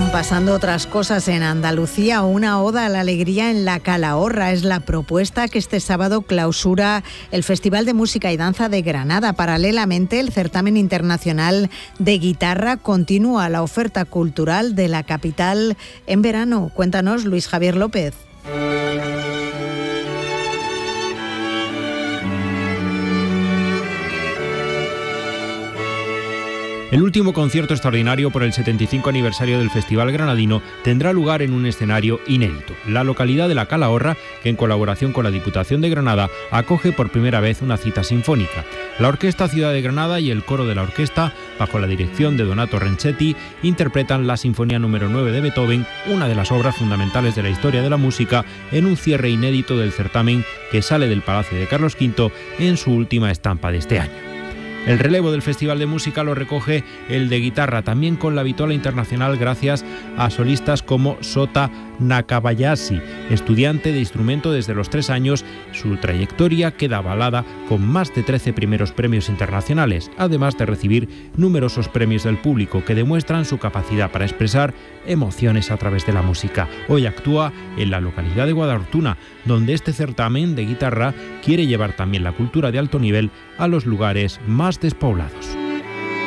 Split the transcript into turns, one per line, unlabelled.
Pasando otras cosas en Andalucía, una oda a la alegría en la Calahorra es la propuesta que este sábado clausura el Festival de Música y Danza de Granada. Paralelamente, el certamen internacional de guitarra continúa la oferta cultural de la capital en verano. Cuéntanos, Luis Javier López.
El último concierto extraordinario por el 75 aniversario del Festival Granadino tendrá lugar en un escenario inédito, la localidad de la Calahorra, que en colaboración con la Diputación de Granada acoge por primera vez una cita sinfónica. La Orquesta Ciudad de Granada y el coro de la orquesta, bajo la dirección de Donato Renchetti, interpretan la Sinfonía número 9 de Beethoven, una de las obras fundamentales de la historia de la música, en un cierre inédito del certamen que sale del Palacio de Carlos V en su última estampa de este año. El relevo del Festival de Música lo recoge el de guitarra, también con la vitola internacional gracias a solistas como Sota Nakabayashi, estudiante de instrumento desde los 3 años. Su trayectoria queda avalada con más de 13 primeros premios internacionales, además de recibir numerosos premios del público que demuestran su capacidad para expresar emociones a través de la música. Hoy actúa en la localidad de Guadartuna, donde este certamen de guitarra quiere llevar también la cultura de alto nivel a los lugares más despoblados.